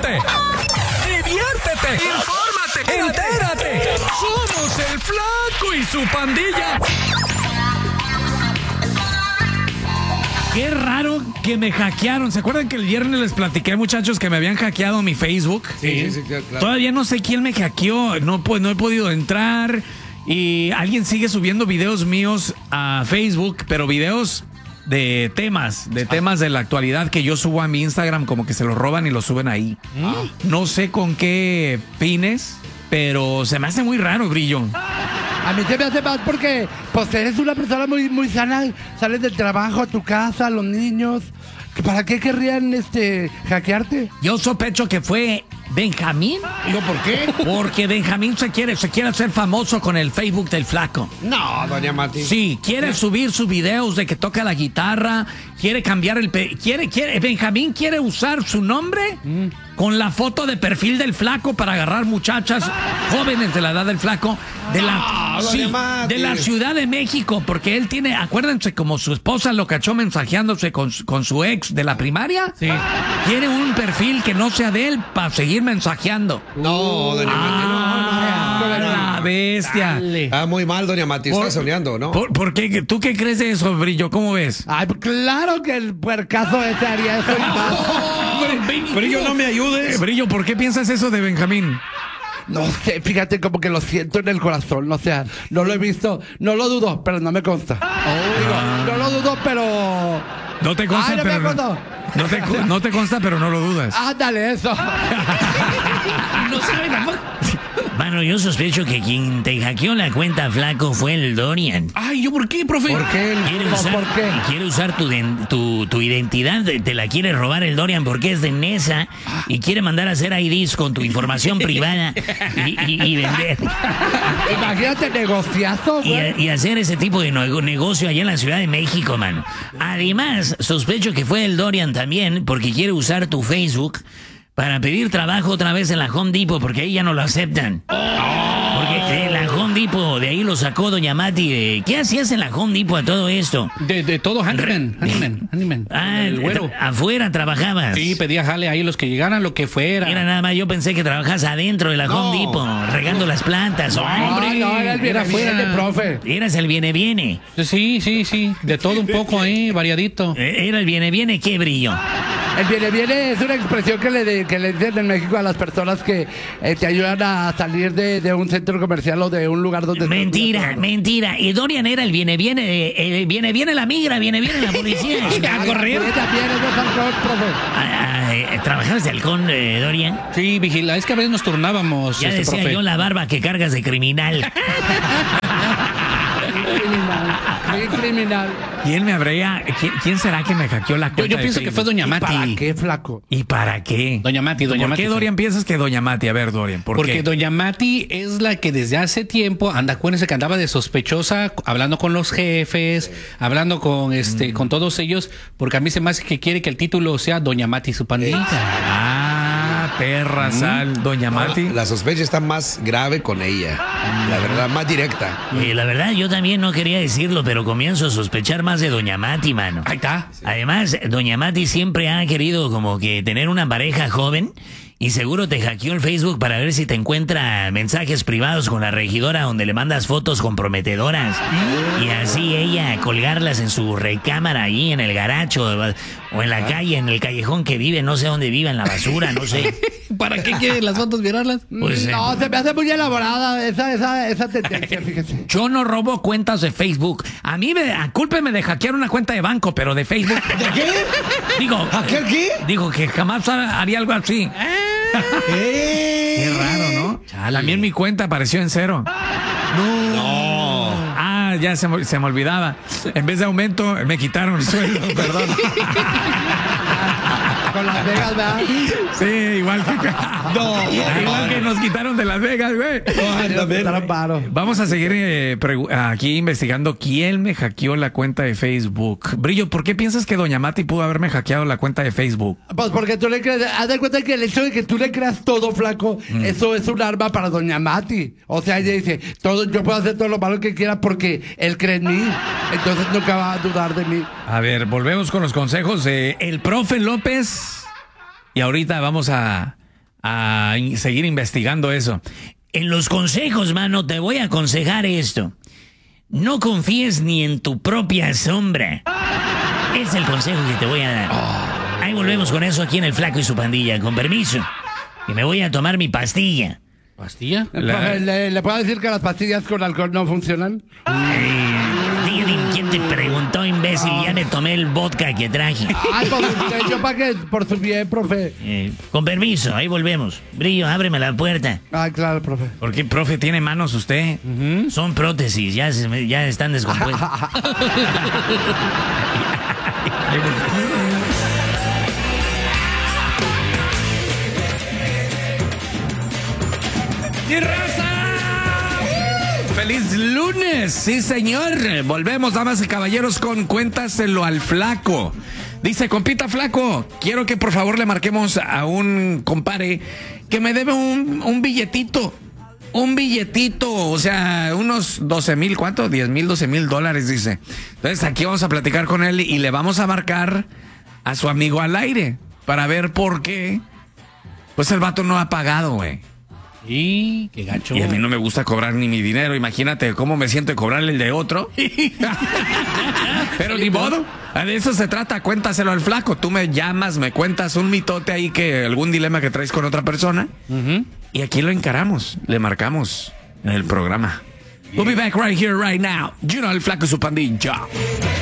Ríete, diviértete, infórmate, entérate. Somos el Flaco y su pandilla. Qué raro que me hackearon. ¿Se acuerdan que el viernes les platiqué, muchachos, que me habían hackeado mi Facebook? Sí, claro. Todavía no sé quién me hackeó. No he podido entrar. Y alguien sigue subiendo videos míos a Facebook, pero videos de temas de la actualidad que yo subo a mi Instagram, como que se los roban y los suben ahí. No sé con qué fines, pero se me hace muy raro, Brillo. A mí se me hace mal porque pues eres una persona muy, muy sana, sales del trabajo a tu casa, los niños. ¿Para qué querrían hackearte? Yo sospecho que fue Benjamín. ¿No por qué? Porque Benjamín se quiere hacer famoso con el Facebook del Flaco. No, doña Mati. Sí, quiere subir sus videos de que toca la guitarra, quiere cambiar Benjamín quiere usar su nombre con la foto de perfil del Flaco para agarrar muchachas jóvenes de la edad del Flaco de la Ciudad de México, porque él tiene, acuérdense, como su esposa lo cachó mensajeándose con su ex de la primaria, tiene un perfil que no sea de él para seguir mensajeando. No, doña Mati, la bestia. muy mal, doña Mati, está soñando, ¿no? ¿Por qué? ¿Tú qué crees de eso, Brillo? ¿Cómo ves? Ay, pues claro que el puercazo ese haría eso y más. Brillo, no me ayudes. Brillo, ¿por qué piensas eso de Benjamín? No sé, fíjate, como que lo siento en el corazón, o sea, no lo he visto, no lo dudo, pero no me consta. No lo dudo, pero... No te consta, Ay, no me acuerdo. No te consta, pero no lo dudas. Ándale, eso. No sabe nada. Mano, yo sospecho que quien te hackeó la cuenta, Flaco, fue el Dorian. Ay, ¿yo por qué, profe? ¿Por qué? Quiere usar tu identidad, te la quiere robar el Dorian porque es de Nesa y quiere mandar a hacer IDs con tu información privada y vender. Imagínate, negociazo, güey. Y hacer ese tipo de negocio allá en la Ciudad de México, mano. Además, sospecho que fue el Dorian también porque quiere usar tu Facebook para pedir trabajo otra vez en la Home Depot, porque ahí ya no lo aceptan. Porque la Home Depot, de ahí lo sacó doña Mati. ¿Qué hacías en la Home Depot a todo esto? De todo, Handyman. El güero. Afuera trabajabas. Sí, pedía jale ahí los que llegaran, lo que fuera. Era nada más, yo pensé que trabajas adentro de la Home Depot, regando las plantas. No, era el viene, profe. Eras el viene. Sí, de todo un poco ahí, variadito. Era el viene, ¿qué, Brillo? El viene es una expresión que le dicen en México a las personas que te ayudan a salir de un centro comercial o de un lugar donde... Mentira. Y Dorian era el viene la migra, viene la policía. A correr. ¿Trabajabas de halcón, Dorian? Sí, vigila, es que a veces nos turnábamos. Ya decía profe. yo la barba que cargas de criminal. Criminal. ¿Quién será que me hackeó la cuenta? Yo pienso que fue doña Mati. ¿Para qué, Flaco? ¿Y para qué? Doña Mati. ¿Por qué, Dorian, piensas que doña Mati? A ver, Dorian, Porque doña Mati es la que desde hace tiempo acuérdense que andaba de sospechosa, hablando con los jefes, hablando con con todos ellos, porque a mí se me hace que quiere que el título sea Doña Mati y su pandilla. Perra sal, doña Mati. La sospecha está más grave con ella. La verdad, más directa. La verdad, yo también no quería decirlo, pero comienzo a sospechar más de doña Mati, mano. Ahí está. Además, doña Mati siempre ha querido como que tener una pareja joven. Y seguro te hackeó el Facebook para ver si te encuentra mensajes privados con la regidora donde le mandas fotos comprometedoras. Y así ella colgarlas en su recámara ahí en el garacho o en la calle, en el callejón que vive, no sé dónde vive, en la basura, no sé. ¿Para qué quiere las fotos virarlas? Pues, no, se me hace muy elaborada esa tendencia, fíjese. Yo no robo cuentas de Facebook. A mí, cúlpeme de hackear una cuenta de banco, pero de Facebook. ¿De qué? ¿Hackear qué? Digo que jamás haría algo así. Qué raro, ¿no? También mi cuenta apareció en cero. No. Ya se me olvidaba. En vez de aumento, me quitaron el sueldo, perdón. Con Las Vegas, ¿verdad? Sí, igual que nos quitaron de Las Vegas, güey. Vamos a seguir aquí investigando quién me hackeó la cuenta de Facebook. Brillo, ¿por qué piensas que doña Mati pudo haberme hackeado la cuenta de Facebook? Pues porque tú le crees, haz de cuenta que el hecho de que tú le creas todo, Flaco, eso es un arma para doña Mati. O sea, ella dice, yo puedo hacer todo lo malo que quiera porque él cree en mí. Entonces nunca va a dudar de mí. A ver, volvemos con los consejos de el profe López. Y ahorita vamos a seguir investigando eso. En los consejos, mano, te voy a aconsejar esto. No confíes ni en tu propia sombra. Es el consejo que te voy a dar. Ahí volvemos con eso aquí en El Flaco y su pandilla. Con permiso. Y me voy a tomar mi pastilla. ¿Pastilla? ¿Le puedo decir que las pastillas con alcohol no funcionan? Dígame, ¿quién te preguntó, imbécil? Ya me tomé el vodka que traje. Ay, yo para qué, por su bien, profe. Con permiso, ahí volvemos. Brillo, ábreme la puerta. Ah, claro, profe. ¿Por qué, profe, tiene manos usted? Son prótesis, ya están descompuestas. ¡Y raza! ¡Feliz lunes! Sí, señor. Volvemos, damas y caballeros, con Cuéntaselo al Flaco. Dice, compita Flaco, quiero que por favor le marquemos a un compare que me debe un billetito. Un billetito, o sea, unos 12,000, ¿cuánto? 10,000, 12,000 dólares, dice. Entonces aquí vamos a platicar con él y le vamos a marcar a su amigo al aire para ver por qué. Pues el vato no ha pagado, güey. Y qué gacho. Y a mí no me gusta cobrar ni mi dinero. Imagínate cómo me siento de cobrarle el de otro. Pero ni modo. De eso se trata. Cuéntaselo al Flaco. Tú me llamas, me cuentas un mitote ahí, que algún dilema que traes con otra persona. Y aquí lo encaramos. Le marcamos en el programa. We'll be back right here, right now. You know, El Flaco y su pandilla.